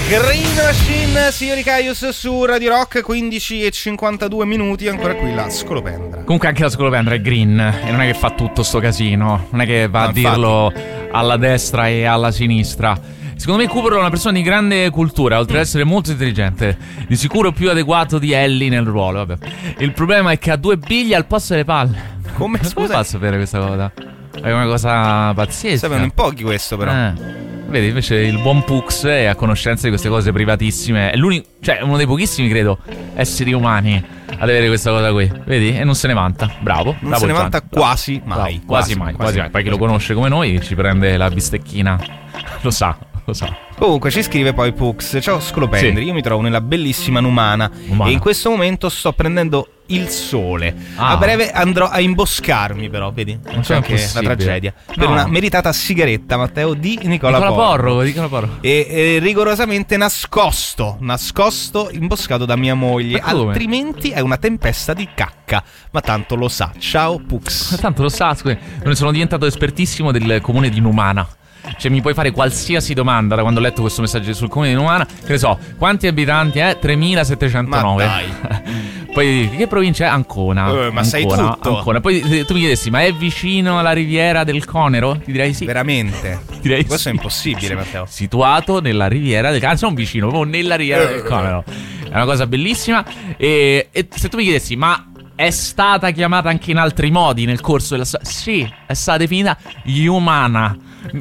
Green Machine, signori Caius, su Radio Rock, 15:52, ancora qui la scolopendra. Comunque anche la scolopendra è green, e non è che fa tutto sto casino, non è che va a dirlo alla destra e alla sinistra. Secondo me Cooper è una persona di grande cultura, oltre ad essere molto intelligente, di sicuro più adeguato di Ellie nel ruolo, vabbè. Il problema è che ha 2 biglie al posto delle palle. Come fa a sapere questa cosa? È una cosa pazzesca. Sapevano in pochi questo, però. Vedi, invece il buon Pux è a conoscenza di queste cose privatissime. È l'unico, cioè uno dei pochissimi, credo, esseri umani ad avere questa cosa qui. Vedi? E non se ne vanta. Bravo. Non se ne vanta quasi mai. Quasi mai. Poi chi lo conosce come noi ci prende la bistecchina. Lo sa. Comunque ci scrive poi Pux: ciao scolopendri, io mi trovo nella bellissima Numana e in questo momento sto prendendo il sole. A breve andrò a imboscarmi, però, vedi? Non c'è anche la tragedia. Per una meritata sigaretta, Matteo, di Nicola Porro. E rigorosamente nascosto, imboscato da mia moglie. Altrimenti è una tempesta di cacca. Ma tanto lo sa. Ciao Pux. Ma tanto lo sa, scusi. Non sono diventato espertissimo del comune di Numana. Cioè mi puoi fare qualsiasi domanda da quando ho letto questo messaggio sul comune di Numana. Che ne so, quanti abitanti è? 3709. Ma dai. Poi che provincia è? Ancona. Ma sai tutto. Ancona. Poi tu mi chiedessi, ma è vicino alla riviera del Conero? Ti direi sì. Veramente? Direi questo è impossibile, Matteo. Situato nella riviera del Conero. Non vicino, proprio nella riviera del Conero. È una cosa bellissima. E se tu mi chiedessi, ma è stata chiamata anche in altri modi nel corso della storia? Sì, è stata definita Iumana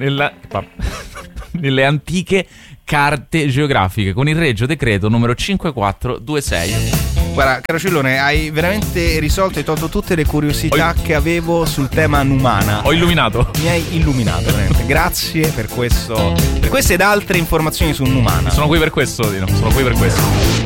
nelle antiche carte geografiche con il regio decreto numero 5426. Guarda, caro Cillone, hai veramente risolto e tolto tutte le curiosità che avevo sul tema Numana. Ho illuminato. Mi hai illuminato, veramente. Grazie per questo, per queste ed altre informazioni su Numana. Sono qui per questo, Dino. Sono qui per questo.